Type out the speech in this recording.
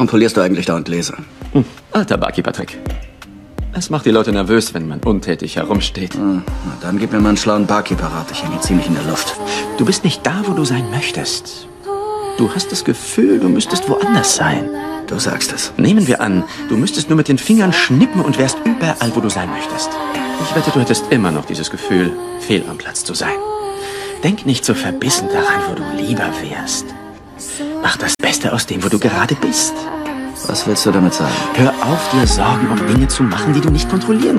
Warum polierst du eigentlich dauernd Gläser? Alter Barkeeper-Trick. Es macht die Leute nervös, wenn man untätig herumsteht. Na, dann gib mir mal einen schlauen Barkeeper-Rat. Ich hänge ziemlich in der Luft. Du bist nicht da, wo du sein möchtest. Du hast das Gefühl, du müsstest woanders sein. Du sagst es. Nehmen wir an, du müsstest nur mit den Fingern schnippen und wärst überall, wo du sein möchtest. Ich wette, du hättest immer noch dieses Gefühl, fehl am Platz zu sein. Denk nicht so verbissen daran, wo du lieber wärst. Mach das Beste aus dem, wo du gerade bist. Was willst du damit sagen? Hör auf, dir Sorgen um Dinge zu machen, die du nicht kontrollieren